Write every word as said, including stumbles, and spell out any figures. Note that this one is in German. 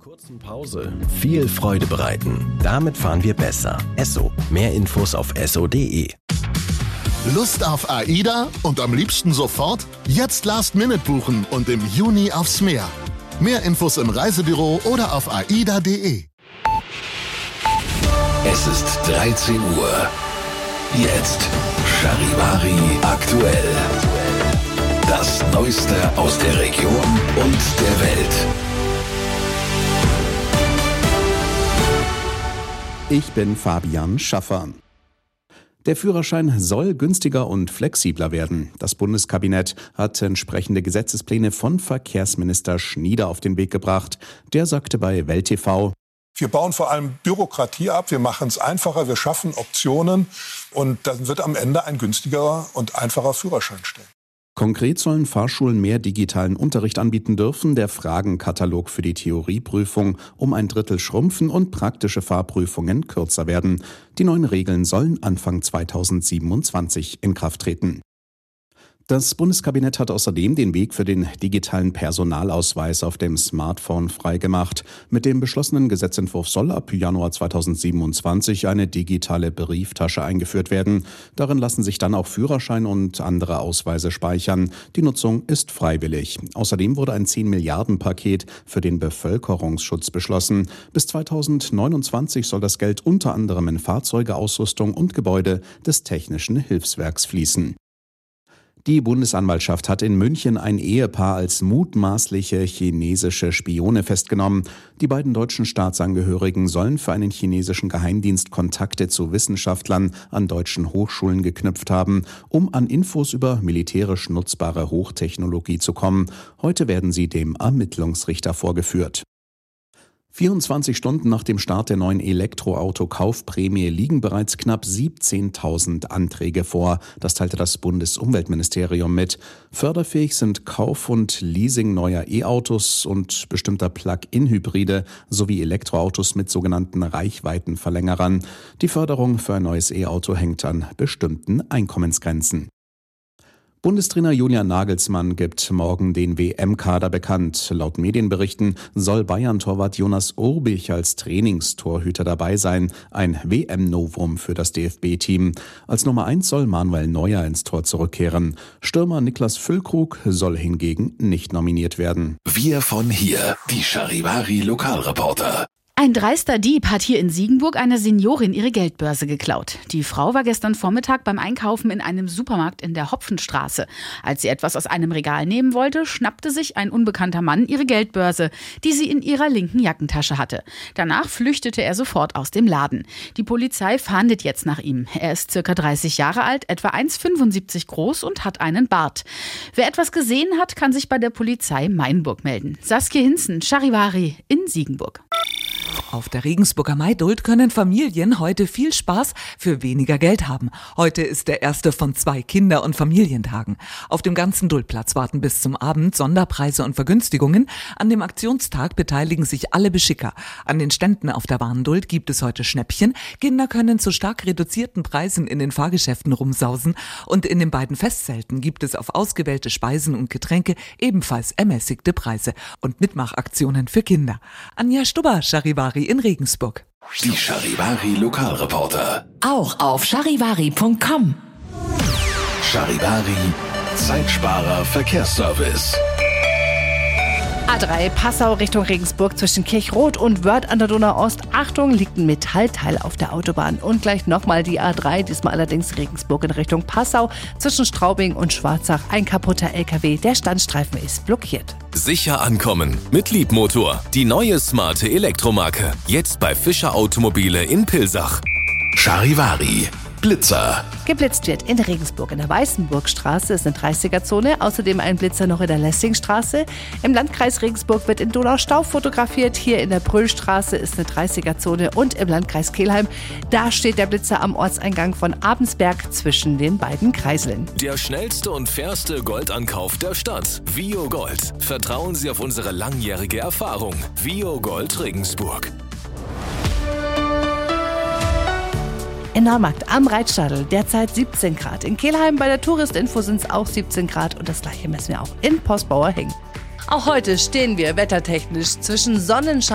Kurzen Pause viel Freude bereiten. Damit fahren wir besser. Esso. Mehr Infos auf esso punkt de. Lust auf AIDA und am liebsten sofort? Jetzt Last Minute buchen und im Juni aufs Meer. Mehr Infos im Reisebüro oder auf aida punkt de. Es ist dreizehn Uhr. Jetzt Charivari aktuell. Das Neueste aus der Region und der Welt. Ich bin Fabian Schaffer. Der Führerschein soll günstiger und flexibler werden. Das Bundeskabinett hat entsprechende Gesetzespläne von Verkehrsminister Schnieder auf den Weg gebracht. Der sagte bei Welt T V: Wir bauen vor allem Bürokratie ab, wir machen es einfacher, wir schaffen Optionen und dann wird am Ende ein günstigerer und einfacher Führerschein stehen. Konkret sollen Fahrschulen mehr digitalen Unterricht anbieten dürfen, der Fragenkatalog für die Theorieprüfung um ein Drittel schrumpfen und praktische Fahrprüfungen kürzer werden. Die neuen Regeln sollen Anfang zweitausendsiebenundzwanzig in Kraft treten. Das Bundeskabinett hat außerdem den Weg für den digitalen Personalausweis auf dem Smartphone freigemacht. Mit dem beschlossenen Gesetzentwurf soll ab Januar zweitausendsiebenundzwanzig eine digitale Brieftasche eingeführt werden. Darin lassen sich dann auch Führerschein und andere Ausweise speichern. Die Nutzung ist freiwillig. Außerdem wurde ein zehn Milliarden Paket für den Bevölkerungsschutz beschlossen. Bis zweitausendneunundzwanzig soll das Geld unter anderem in Fahrzeuge, Ausrüstung und Gebäude des Technischen Hilfswerks fließen. Die Bundesanwaltschaft hat in München ein Ehepaar als mutmaßliche chinesische Spione festgenommen. Die beiden deutschen Staatsangehörigen sollen für einen chinesischen Geheimdienst Kontakte zu Wissenschaftlern an deutschen Hochschulen geknüpft haben, um an Infos über militärisch nutzbare Hochtechnologie zu kommen. Heute werden sie dem Ermittlungsrichter vorgeführt. vierundzwanzig Stunden nach dem Start der neuen Elektroauto-Kaufprämie liegen bereits knapp siebzehntausend Anträge vor. Das teilte das Bundesumweltministerium mit. Förderfähig sind Kauf und Leasing neuer E-Autos und bestimmter Plug-in-Hybride sowie Elektroautos mit sogenannten Reichweitenverlängerern. Die Förderung für ein neues E-Auto hängt an bestimmten Einkommensgrenzen. Bundestrainer Julian Nagelsmann gibt morgen den W M-Kader bekannt. Laut Medienberichten soll Bayern-Torwart Jonas Urbich als Trainingstorhüter dabei sein. Ein W M-Novum für das D F B-Team. Als Nummer eins soll Manuel Neuer ins Tor zurückkehren. Stürmer Niklas Füllkrug soll hingegen nicht nominiert werden. Wir von hier, die Charivari Lokalreporter. Ein dreister Dieb hat hier in Siegenburg einer Seniorin ihre Geldbörse geklaut. Die Frau war gestern Vormittag beim Einkaufen in einem Supermarkt in der Hopfenstraße. Als sie etwas aus einem Regal nehmen wollte, schnappte sich ein unbekannter Mann ihre Geldbörse, die sie in ihrer linken Jackentasche hatte. Danach flüchtete er sofort aus dem Laden. Die Polizei fahndet jetzt nach ihm. Er ist circa dreißig Jahre alt, etwa eins Komma fünfundsiebzig groß und hat einen Bart. Wer etwas gesehen hat, kann sich bei der Polizei Mainburg melden. Saskia Hinzen, Charivari in Siegenburg. Auf der Regensburger Maidult können Familien heute viel Spaß für weniger Geld haben. Heute ist der erste von zwei Kinder- und Familientagen. Auf dem ganzen Duldplatz warten bis zum Abend Sonderpreise und Vergünstigungen. An dem Aktionstag beteiligen sich alle Beschicker. An den Ständen auf der Warnduld gibt es heute Schnäppchen. Kinder können zu stark reduzierten Preisen in den Fahrgeschäften rumsausen. Und in den beiden Festzelten gibt es auf ausgewählte Speisen und Getränke ebenfalls ermäßigte Preise und Mitmachaktionen für Kinder. Anja Stubber, Charivari in Regensburg. Die Charivari Lokalreporter. Auch auf charivari punkt com. Charivari, Zeitsparer Verkehrsservice. A drei Passau Richtung Regensburg zwischen Kirchroth und Wörth an der Donau-Ost. Achtung, liegt ein Metallteil auf der Autobahn. Und gleich nochmal die A drei, diesmal allerdings Regensburg in Richtung Passau zwischen Straubing und Schwarzach. Ein kaputter L K W, der Standstreifen ist blockiert. Sicher ankommen mit Liebmotor. Die neue smarte Elektromarke. Jetzt bei Fischer Automobile in Pilsach. Charivari. Blitzer. Geblitzt wird in Regensburg. In der Weißenburgstraße ist eine dreißiger-Zone. Außerdem ein Blitzer noch in der Lessingstraße. Im Landkreis Regensburg wird in Donaustauf fotografiert. Hier in der Brüllstraße ist eine dreißiger-Zone. Und im Landkreis Kelheim, da steht der Blitzer am Ortseingang von Abensberg zwischen den beiden Kreiseln. Der schnellste und fairste Goldankauf der Stadt. Vio Gold. Vertrauen Sie auf unsere langjährige Erfahrung. Vio Gold Regensburg. In Neumarkt am Reitstadel derzeit siebzehn Grad. In Kelheim bei der Touristinfo sind es auch siebzehn Grad und das gleiche messen wir auch in Postbauer Hing. Auch heute stehen wir wettertechnisch zwischen Sonnenschein